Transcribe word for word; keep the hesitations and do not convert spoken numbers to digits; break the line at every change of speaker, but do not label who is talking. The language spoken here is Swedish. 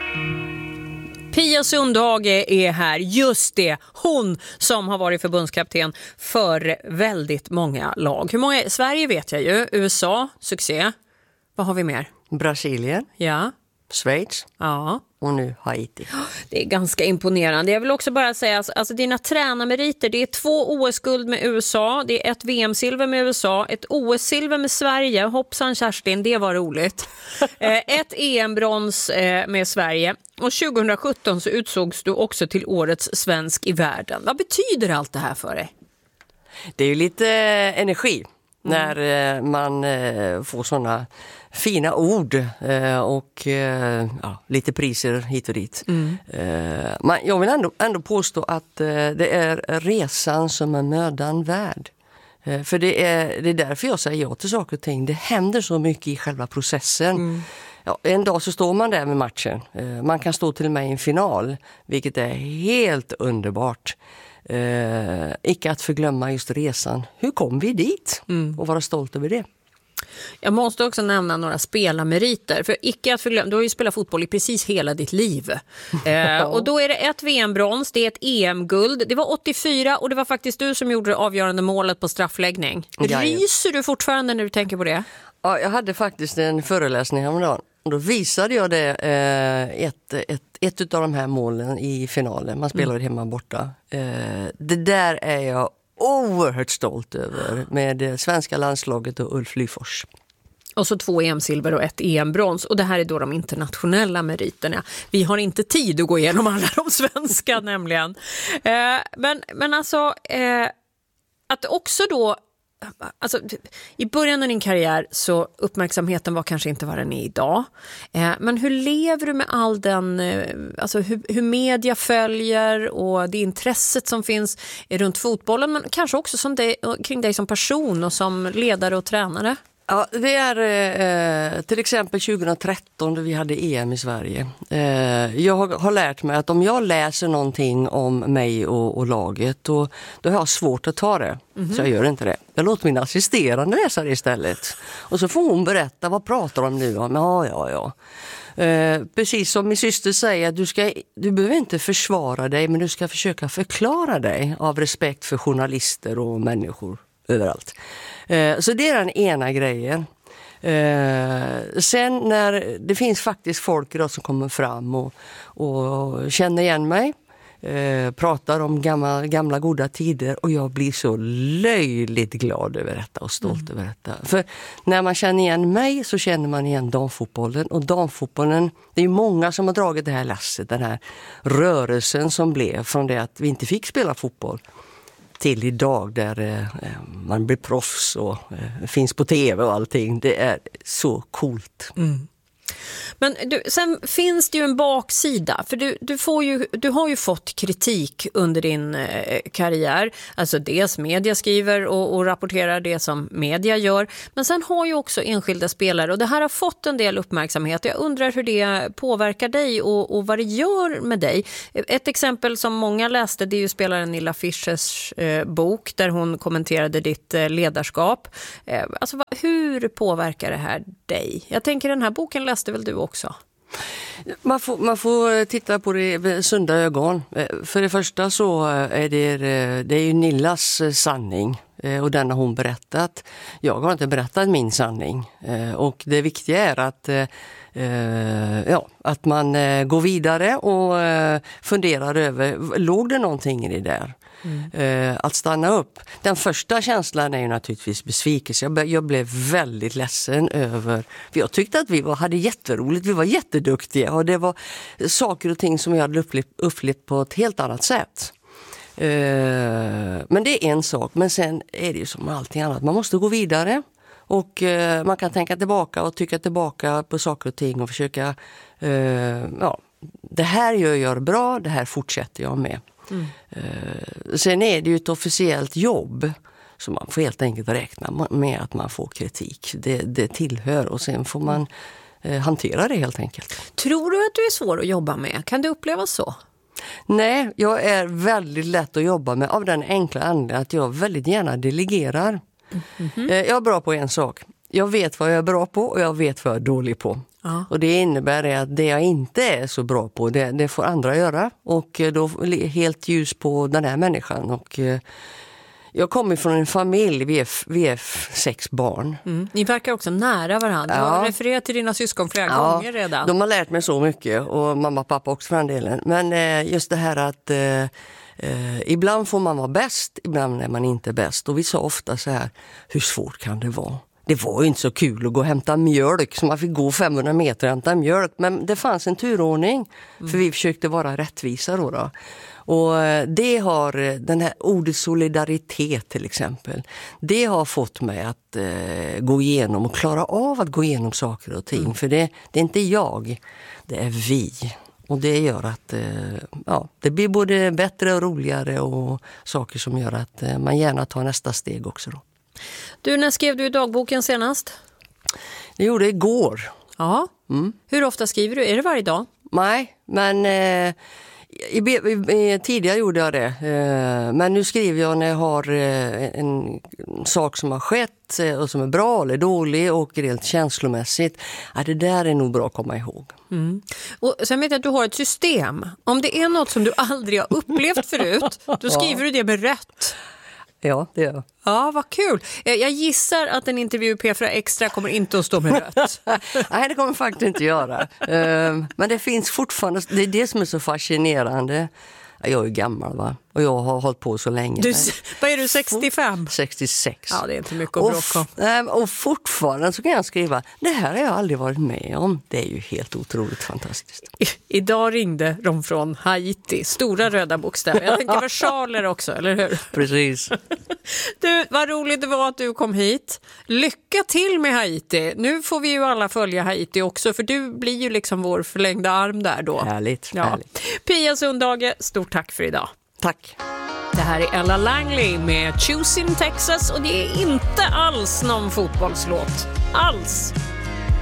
Pia Sundhage är här, just det, hon som har varit förbundskapten för väldigt många lag. Hur många? Sverige vet jag ju, U S A, succé. Vad har vi mer?
Brasilien,
ja.
Schweiz
ja.
och nu Haiti.
Det är ganska imponerande. Jag vill också bara säga, alltså dina tränarmeriter, det är två O S-guld med U S A, det är ett V M-silver med U S A, ett O S-silver med Sverige, hoppsan Kerstin, det var roligt. Ett E M-brons med Sverige. Och tjugohundrasjutton så utsågs du också till årets svensk i världen. Vad betyder allt det här för dig?
Det är ju lite energi när mm. man får såna fina ord och ja, lite priser hit och dit. Mm. Men jag vill ändå, ändå påstå att det är resan som är mödan värd. För det är, det är därför jag säger ja till saker och ting. Det händer så mycket i själva processen. Mm. Ja, en dag så står man där med matchen. Man kan stå till och med i en final, vilket är helt underbart. Eh, icke att förglömma just resan. Hur kom vi dit? Mm. Och vara stolt över det.
Jag måste också nämna några spelarmeriter. För icke att förglömma, du har ju spelat fotboll i precis hela ditt liv. eh, och då är det ett V M-brons, det är ett E M-guld. Det var åttiofyra och det var faktiskt du som gjorde det avgörande målet på straffläggning.
Jaja.
Ryser du fortfarande när du tänker på det?
Ja, jag hade faktiskt en föreläsning häromdagen. Och då visade jag det, eh, ett, ett, ett av de här målen i finalen. Man spelade mm. hemma borta. Eh, det där är jag oerhört stolt över med det svenska landslaget och Ulf Lyfors.
Och så två E M-silver och ett E M-brons. Och det här är då de internationella meriterna. Vi har inte tid att gå igenom alla de svenska nämligen. Eh, men, men alltså, eh, att också då, alltså, i början av din karriär så uppmärksamheten var kanske inte vad den är idag. Eh, men hur lever du med all den, eh, alltså hur, hur media följer och det intresset som finns runt fotbollen, men kanske också som dig, kring dig som person och som ledare och tränare?
Ja, det är eh, till exempel tjugohundratretton då vi hade E M i Sverige. Eh, jag har, har lärt mig att om jag läser någonting om mig och, och laget då, då har jag svårt att ta det. Mm-hmm. Så jag gör inte det. Jag låter min assisterande läsa det istället. Och så får hon berätta, vad pratar de nu om? Ja, ja, ja. Eh, precis som min syster säger, du, ska, du behöver inte försvara dig men du ska försöka förklara dig av respekt för journalister och människor överallt. Så det är den ena grejen. Sen när det finns faktiskt folk idag som kommer fram och, och känner igen mig, pratar om gamla, gamla goda tider och jag blir så löjligt glad över detta och stolt mm. över detta. För när man känner igen mig så känner man igen damfotbollen och damfotbollen, det är ju många som har dragit det här lasset, den här rörelsen som blev från det att vi inte fick spela fotboll till idag där eh, man blir proffs och eh, finns på tv och allting. Det är så coolt. Mm.
Men du, sen finns det ju en baksida, för du, du, får ju, du har ju fått kritik under din eh, karriär. Alltså dels media skriver och, och rapporterar det som media gör. Men sen har ju också enskilda spelare och det här har fått en del uppmärksamhet. Jag undrar hur det påverkar dig och, och vad det gör med dig. Ett exempel som många läste, det är ju spelaren Nilla Fischers eh, bok där hon kommenterade ditt eh, ledarskap. Eh, alltså vad, hur påverkar det här dig? Jag tänker den här boken läste väl du också?
Man får, man får titta på det med sunda ögon. För det första så är det, det är ju Nillas sanning och den har hon berättat. Jag har inte berättat min sanning. Och det viktiga är att, ja, att man går vidare och funderar över, låg det någonting i det där? Mm. Att stanna upp. Den första känslan är ju naturligtvis besvikelse. Jag, jag blev väldigt ledsen över, för jag tyckte att vi var, hade jätteroligt, vi var jätteduktiga och det var saker och ting som jag hade upplevt, upplevt på ett helt annat sätt. Men det är en sak, men sen är det ju som allting annat, man måste gå vidare och man kan tänka tillbaka och tycka tillbaka på saker och ting och försöka, ja, det här gör jag bra, det här fortsätter jag med. Mm. Sen är det ju ett officiellt jobb så man får helt enkelt räkna med att man får kritik. Det, det tillhör och sen får man eh, hantera det helt enkelt.
Tror du att du är svår att jobba med? Kan det upplevas så?
Nej, jag är väldigt lätt att jobba med av den enkla anledningen att jag väldigt gärna delegerar. Mm-hmm. Jag är bra på en sak. Jag vet vad jag är bra på och jag vet vad jag är dålig på. Ja. Och det innebär att det jag inte är så bra på, det, det får andra göra. Och då är helt ljus på den här människan. Och jag kommer från en familj, vi är, vi är sex barn.
Mm. Ni verkar också nära varandra. Ja. Du har refererat till dina syskon flera ja, gånger redan.
De har lärt mig så mycket och mamma och pappa också för den delen. Men just det här att eh, eh, ibland får man vara bäst, ibland är man inte bäst. Och vi sa ofta så här, hur svårt kan det vara? Det var ju inte så kul att gå och hämta mjölk, så man fick gå femhundra meter och hämta mjölk. Men det fanns en turordning, mm. för vi försökte vara rättvisa då. då. Och det har, den här ordet solidaritet till exempel, det har fått mig att eh, gå igenom och klara av att gå igenom saker och ting. Mm. För det, det är inte jag, det är vi. Och det gör att eh, ja, det blir både bättre och roligare och saker som gör att eh, man gärna tar nästa steg också då.
Du, när skrev du i dagboken senast?
Det gjorde jag igår.
Ja. Mm. Hur ofta skriver du? Är det varje dag?
Nej, men eh, i, i, i, tidigare gjorde jag det. Eh, men nu skriver jag när jag har eh, en sak som har skett eh, och som är bra eller dålig och rent känslomässigt. Ja, det där är nog bra att komma ihåg.
Mm. Och sen vet jag att du har ett system. Om det är något som du aldrig har upplevt förut, då skriver ja. du det med rött.
Ja, det gör jag.
Ja, vad kul. Jag gissar att en intervju i P fyra Extra kommer inte att stå med rött.
Nej, det kommer faktiskt inte göra. Men det finns fortfarande, det är det som är så fascinerande. Jag är gammal va? Och jag har hållit på så länge.
Du, vad är du, sextiofem?
sextiosex.
Ja, det är inte mycket att bråka
om. Och fortfarande så kan jag skriva, det här har jag aldrig varit med om. Det är ju helt otroligt fantastiskt.
I, idag ringde de från Haiti. Stora röda bokstäver. Jag tänker versaler också, eller hur?
Precis.
Du, vad roligt det var att du kom hit. Lycka till med Haiti. Nu får vi ju alla följa Haiti också, för du blir ju liksom vår förlängda arm där då.
Härligt,
ja. härligt. Pia Sundhage, stort tack för idag.
Tack.
Det här är Ella Langley med Choosing Texas och det är inte alls någon fotbollslåt. Alls.